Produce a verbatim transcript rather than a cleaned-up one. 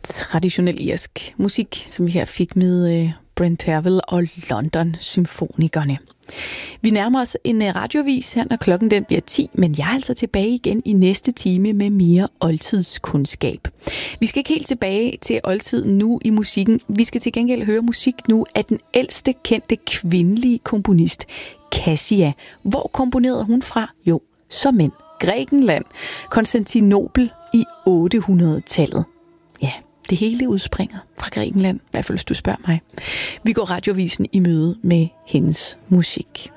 traditionel irsk musik, som vi her fik med uh, Brent Tervel og London Symfonikerne. Vi nærmer os en radiovis her, når klokken den bliver ti, men jeg er altså tilbage igen i næste time med mere oldtidskundskab. Vi skal ikke helt tilbage til oldtiden nu i musikken. Vi skal til gengæld høre musik nu af den ældste kendte kvindelige komponist, Cassia. Hvor komponerede hun fra? Jo, som en Grækenland, Konstantinopel i otte hundrede-tallet. Ja, det hele udspringer fra Grækenland, i hvert fald hvis du spørger mig. Vi går radiovisen i møde med hendes musik.